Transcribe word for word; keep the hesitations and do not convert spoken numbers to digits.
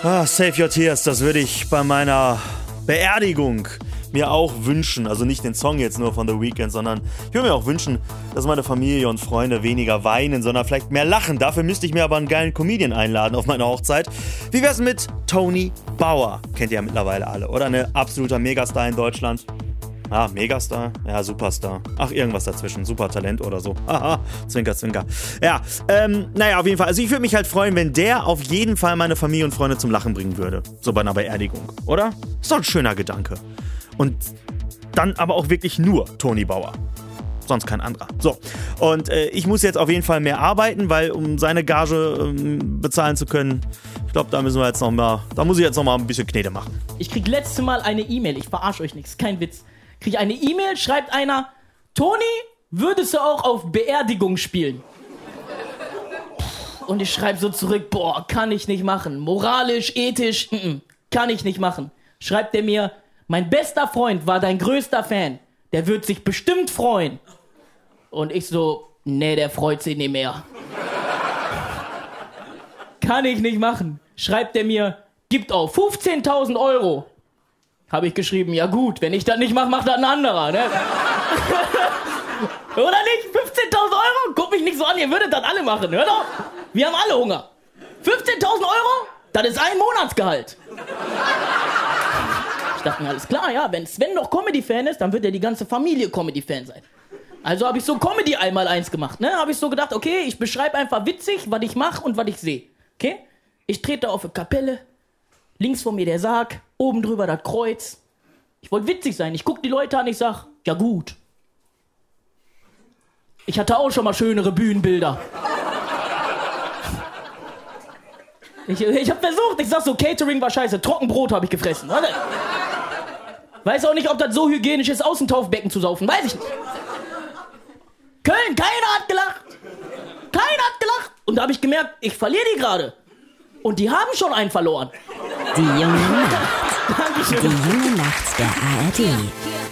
Ah, Save Your Tears, das würde ich bei meiner Beerdigung mir auch wünschen. Also nicht den Song jetzt nur von The Weeknd, sondern ich würde mir auch wünschen, dass meine Familie und Freunde weniger weinen, sondern vielleicht mehr lachen. Dafür müsste ich mir aber einen geilen Comedian einladen auf meine Hochzeit. Wie wär's mit Tony Bauer? Kennt ihr ja mittlerweile alle, oder? Ein absoluter Megastar in Deutschland. Ah, Megastar? Ja, Superstar. Ach, irgendwas dazwischen. Supertalent oder so. Haha, Zwinker, Zwinker. Ja, ähm, naja, auf jeden Fall. Also ich würde mich halt freuen, wenn der auf jeden Fall meine Familie und Freunde zum Lachen bringen würde. So bei einer Beerdigung, oder? Ist doch ein schöner Gedanke. Und dann aber auch wirklich nur Tony Bauer. Sonst kein anderer. So, und äh, ich muss jetzt auf jeden Fall mehr arbeiten, weil um seine Gage ähm, bezahlen zu können, ich glaube, da müssen wir jetzt noch mal, da muss ich jetzt noch mal ein bisschen Knete machen. Ich krieg letzte Mal eine E-Mail, ich verarsche euch nichts, kein Witz. Krieg eine E-Mail, schreibt einer, Toni, würdest du auch auf Beerdigung spielen? Und ich schreibe so zurück, boah, kann ich nicht machen. Moralisch, ethisch, n-n, kann ich nicht machen. Schreibt er mir, mein bester Freund war dein größter Fan. Der wird sich bestimmt freuen. Und ich so, nee, der freut sich nicht mehr. Kann ich nicht machen. Schreibt er mir, gibt auf fünfzehntausend Euro. Habe ich geschrieben, ja gut, wenn ich das nicht mache, macht das ein anderer, ne? Oder nicht? fünfzehntausend Euro? Guck mich nicht so an, ihr würdet das alle machen, hör doch. Wir haben alle Hunger. fünfzehntausend Euro? Das ist ein Monatsgehalt. Ich dachte mir, alles klar, ja, wenn Sven noch Comedy-Fan ist, dann wird ja die ganze Familie Comedy-Fan sein. Also habe ich so Comedy einmal eins gemacht, ne? Habe ich so gedacht, okay, ich beschreibe einfach witzig, was ich mache und was ich sehe. Okay? Ich trete auf eine Kapelle, links von mir der Sarg, oben drüber das Kreuz. Ich wollte witzig sein. Ich guck die Leute an, ich sag, ja gut. Ich hatte auch schon mal schönere Bühnenbilder. Ich, ich hab versucht, ich sag so, Catering war scheiße, Trockenbrot habe ich gefressen. Weiß auch nicht, ob das so hygienisch ist, aus dem Taufbecken zu saufen, weiß ich nicht. Köln, keiner hat gelacht. Keiner hat gelacht. Und da habe ich gemerkt, ich verliere die gerade. Und die haben schon einen verloren. Die junge Nacht. Dankeschön. Die junge Nacht der A R D.